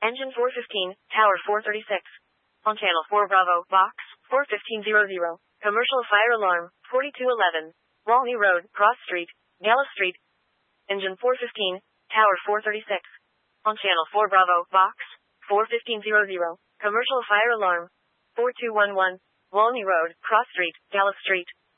Engine 415, Tower 436. On Channel 4 Bravo, Box 41500. Commercial fire alarm 4211. Walney Road, Cross Street, Gala Street. Engine 415, Tower 436. On Channel 4 Bravo, Box 41500. Commercial fire alarm 4211. Walney Road, Cross Street, Gala Street.